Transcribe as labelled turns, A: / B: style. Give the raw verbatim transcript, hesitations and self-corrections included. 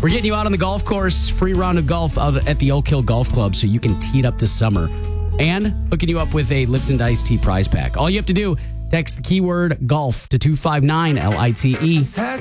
A: We're getting you out on the golf course. Free round of golf out at the Oak Hill Golf Club so you can tee it up this summer. And hooking you up with a Lipton Iced Tea prize pack. All you have to do, text the keyword golf to two five nine L I T E.